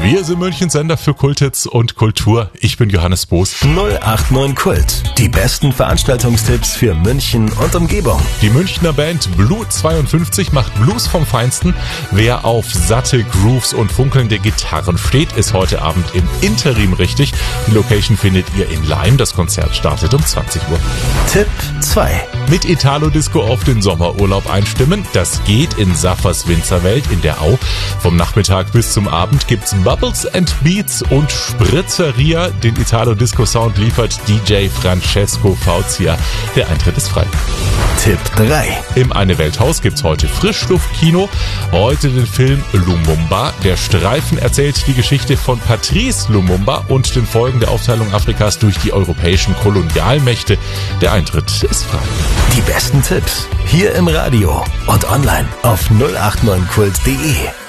Wir sind Münchens Sender für Kulthits und Kultur. Ich bin Johannes Boos. 089 Kult. Die besten Veranstaltungstipps für München und Umgebung. Die Münchner Band Blue 52 macht Blues vom Feinsten. Wer auf satte Grooves und funkelnde Gitarren steht, ist heute Abend im Interim richtig. Die Location findet ihr in Leim. Das Konzert startet um 20 Uhr. Tipp 2. Mit Italo-Disco auf den Sommerurlaub einstimmen. Das geht in Saffers Winzerwelt in der Au. Vom Nachmittag bis zum Abend gibt's Bubbles and Beats und Spritzeria. Den Italo-Disco-Sound liefert DJ Francesco Fauzia. Der Eintritt ist frei. Tipp 3. Im Eine-Welt-Haus gibt's heute Frischluftkino. Heute den Film Lumumba. Der Streifen erzählt die Geschichte von Patrice Lumumba und den Folgen der Aufteilung Afrikas durch die europäischen Kolonialmächte. Der Eintritt ist frei. Die besten Tipps hier im Radio und online auf 089kult.de.